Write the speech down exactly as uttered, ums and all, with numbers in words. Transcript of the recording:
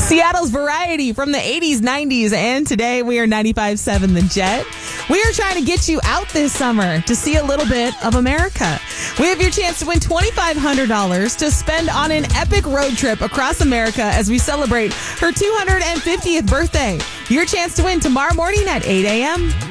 Seattle's Variety from the eighties, nineties, and today we are ninety-five point seven The Jet. We are trying to get you out this summer to see a little bit of America. We have your chance to win twenty-five hundred dollars to spend on an epic road trip across America as we celebrate her two hundred fiftieth birthday. Your chance to win tomorrow morning at eight a.m.